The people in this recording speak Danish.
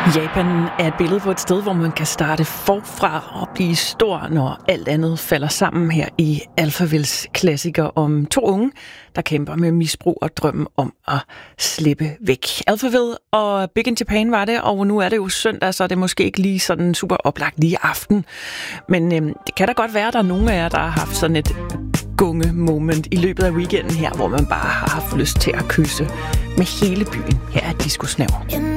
Japan er et billede på et sted, hvor man kan starte forfra og blive stor, når alt andet falder sammen her i Alphavilles klassiker om to unge, der kæmper med misbrug og drømmen om at slippe væk. Alphaville og Big in Japan var det, og nu er det jo søndag, så det er måske ikke lige sådan super oplagt lige aften. Men det kan da godt være, at der er nogle af jer, der har haft sådan et gunge-moment i løbet af weekenden her, hvor man bare har haft lyst til at kysse med hele byen. Her er Disco Snæver.